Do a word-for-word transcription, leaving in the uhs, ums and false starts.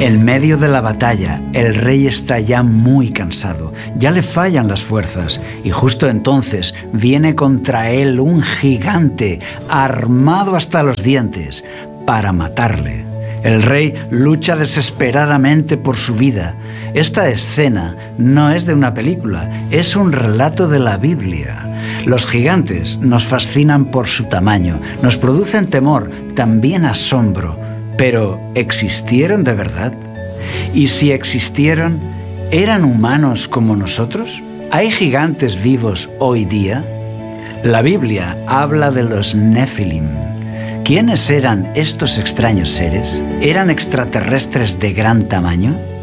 En medio de la batalla, el rey está ya muy cansado, ya le fallan las fuerzas, y justo entonces viene contra él un gigante armado hasta los dientes para matarle. El rey lucha desesperadamente por su vida. Esta escena no es de una película, es un relato de la Biblia. Los gigantes nos fascinan por su tamaño, nos producen temor, también asombro. Pero, ¿existieron de verdad? Y si existieron, ¿eran humanos como nosotros? ¿Hay gigantes vivos hoy día? La Biblia habla de los Nefilim. ¿Quiénes eran estos extraños seres? ¿Eran extraterrestres de gran tamaño?